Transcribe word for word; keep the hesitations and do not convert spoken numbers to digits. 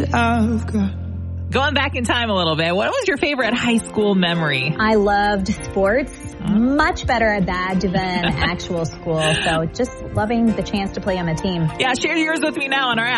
that I've got. Going back in time a little bit, what was your favorite high school memory? I loved sports. Much better at that than actual school. So just loving the chance to play on a team. Yeah, share yours with me now on our app.